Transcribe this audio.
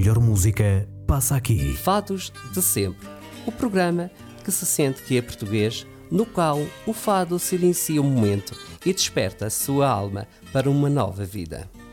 melhor música passa aqui. Fados de Sempre, o programa que se sente que é português, no qual o fado silencia um momento e desperta a sua alma para uma nova vida.